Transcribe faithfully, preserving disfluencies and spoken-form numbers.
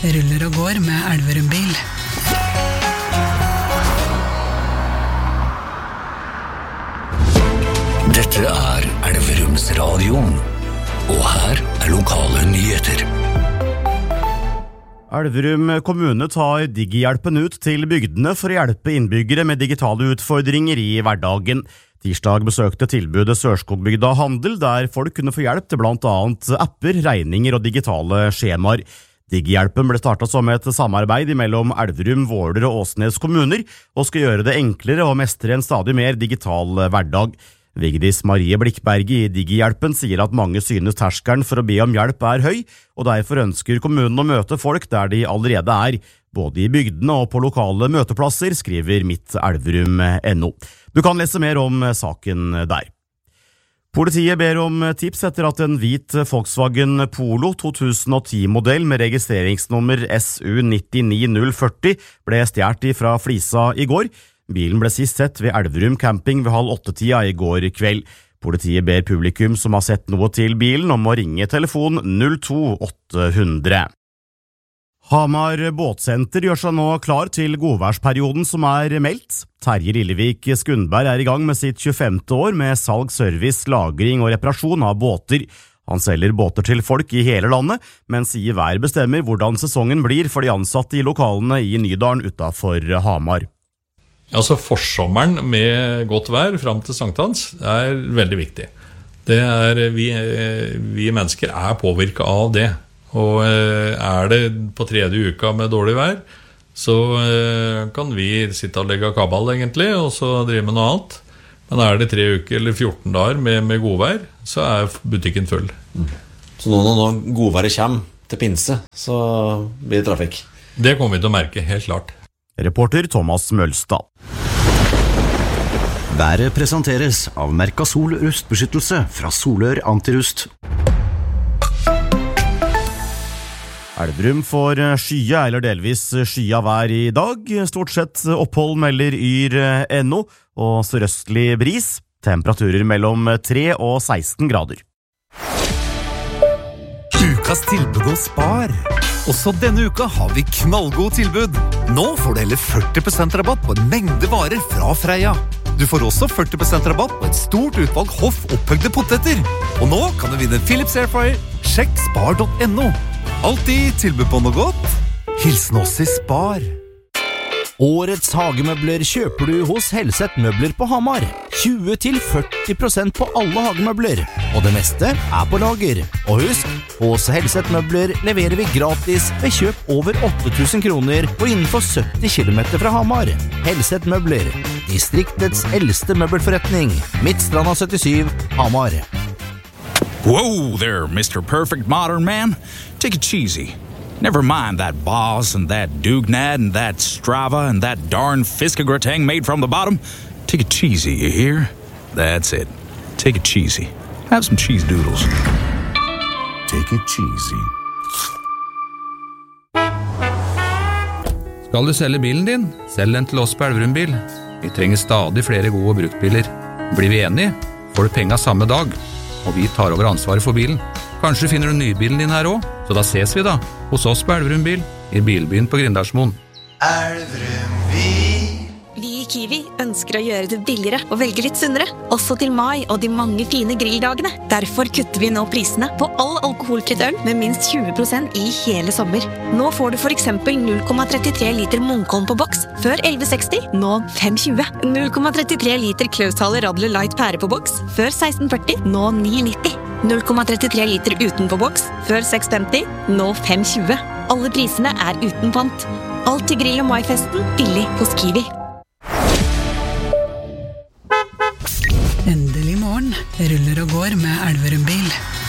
ruller og går med Elverum bil. Dette er Elverums radio, og her er lokale nyheter. Elverum kommune tar Digihjelpen ut til bygdene for å hjelpe innbyggere med digitale utfordringer i hverdagen. Tirsdag besøkte tilbudet Sørskogbygda Handel, der folk kunne få hjelp til blant annet apper, regninger og digitale skjemaer. Digihjelpen ble startet som et samarbeid mellom Elverum, Våler og Åsnes kommuner, og skal gjøre det enklere å mestre en stadig mer digital hverdag. Vigdis Marie Blikkberge i Digihjelpen sier at mange synes terskelen for å be om hjelp er høy, og derfor ønsker kommunen å møte folk der de allerede er, både i bygdene og på lokale møteplasser, skriver mitt elverum punktum no. Du kan lese mer om saken der. Politiet ber om tips etter at en hvit Volkswagen Polo to tusen og ti-modell med registreringsnummer S U ni ni null fire null ble stjert fra Flisa i går. Bilen ble sist sett ved Elverum camping ved halv åtte-tida i går kveld. Politiet ber publikum som har sett noe til bilen om å ringe telefon null to åtte hundre. Hamar båtsenter gjør seg nå klar til godværsperioden som er meldt. Terje Lillevik Skundberg er i gang med sitt tjuefemte år med salg, service, lagring og reparasjon av båter. Han selger båter til folk i hele landet, men sier hver bestemmer hvordan sesongen blir for de ansatte i lokalene i Nydalen utenfor Hamar. Altså forsommeren med godt vær frem til sankthans er veldig viktig. Det er, vi, vi mennesker er påvirket av det. Og er det på tredje uka med dårlig vær, så kan vi sitte og legge kabal egentlig, og så drive med noe annet. Men er det tre uker eller fjorten dager med, med godvær, så er butikken full. Mm. Så nå når godværet kommer til pinse, så blir det trafikk? Det kommer vi til å merke, helt klart. Reporter Thomas Mølstad. Været presenteres av Mercasol rustbeskyttelse fra Solør Antirust. Elverum får skya eller delvis skya vær i dag. Stort sett opphold melder yr punktum no og sørøstlig bris. Temperaturer mellom tre og seksten grader. Ukas tilbud hos Spar. Også denne uka har vi knallgod tilbud. Nå får du heller førti prosent rabatt på en mengde varer fra Freia. Du får også førti prosent rabatt på et stort utvalg hoff opphøgde poteter. Og nå kan du vinne Philips Airfryer. Sjekk spar punktum no. Alltid tilbud på noe godt. Hilsen oss i Spar. Årets hagemøbler kjøper du hos Helseth Møbler på Hamar. tjue til førti prosent på alle hagemøbler, og det meste er på lager. Og husk, hos Helseth Møbler leverer vi gratis ved kjøp over åtte tusen kroner og innenfor sytti kilometer fra Hamar. Helseth Møbler, distriktets eldste møbelforretning. Midtstranda syttisju, Hamar. Whoa there, Mister Perfect Modern Man. Take it cheesy. Never mind that Boss and that Dugnad and that Strava and that darn Fiskegrateng made from the bottom. Take it cheesy, you hear? That's it. Take it cheesy. Have some cheese doodles. Take it cheesy. Skal du selge bilen din? Selg den til oss på Elverum bil. Vi trenger stadig flere gode bruktbiler. Blir vi enige, får du penga samme dag, og vi tar over ansvaret for bilen. Kanskje finner du nybilen din her også, så da ses vi da, hos oss på Elverum bil, i bilbyen på Grindalsmoen. Elverum bil. Vi i Kiwi ønsker å gjøre det billigere og velge litt sunnere, også til mai og de mange fine grilldagene. Derfor kutter vi nå prisene på all alkoholfritt øl med minst tjue prosent i hele sommer. Nå får du for eksempel null komma trettitre liter Munkholm på boks, før elleve seksti, nå fem tjue. null komma trettitre liter Klausthal Radler Light pære på boks, før seksten førti, nå ni nitti. null komma trettitre liter uten på boks, før seks femti, nå fem tjue. Alle prisene er uten pant. Alt til grill- og maifesten, billig hos Kiwi. Endelig morgen, ruller og går med Elverum bil.